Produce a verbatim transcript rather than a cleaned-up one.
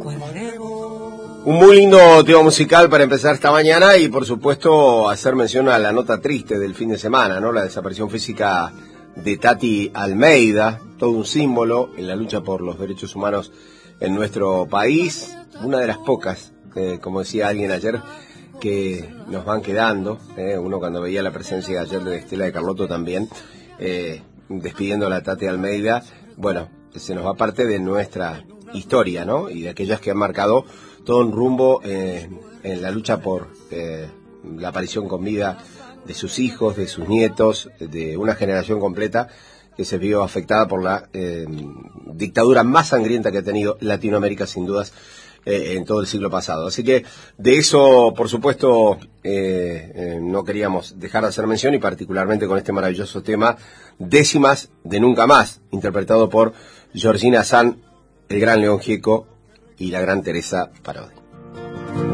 Un muy lindo tema musical para empezar esta mañana y por supuesto hacer mención a la nota triste del fin de semana, ¿no? La desaparición física de Tati Almeida, todo un símbolo en la lucha por los derechos humanos en nuestro país, una de las pocas, eh, como decía alguien ayer, que nos van quedando, eh, uno cuando veía la presencia ayer de Estela de Carlotto también, eh, despidiendo a la Tati Almeida, bueno, se nos va parte de nuestra historia, ¿no? Y de aquellas que han marcado todo un rumbo eh, en la lucha por eh, la aparición con vida de sus hijos, de sus nietos, de una generación completa que se vio afectada por la eh, dictadura más sangrienta que ha tenido Latinoamérica, sin dudas, eh, en todo el siglo pasado. Así que de eso, por supuesto, eh, eh, no queríamos dejar de hacer mención, y particularmente con este maravilloso tema, Décimas de Nunca Más, interpretado por Georgina Sanz, el gran León Gieco y la gran Teresa Parodi.